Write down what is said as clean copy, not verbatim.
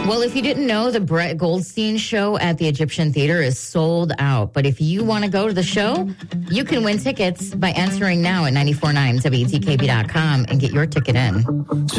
Well, if you didn't know, the Brett Goldstein show at the Egyptian Theater is sold out. But if you want to go to the show, you can win tickets by answering now at 949WTKB.com and get your ticket in.